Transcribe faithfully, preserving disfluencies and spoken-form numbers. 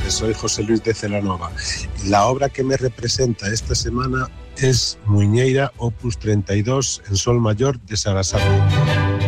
noches, soy José Luis de Celanova. La obra que me representa esta semana es Muiñeira, opus treinta y dos, en sol mayor de Sarasate.